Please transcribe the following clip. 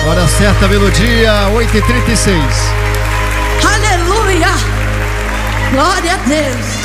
Hora certa, melodia, 8h36. Aleluia! Glória a Deus.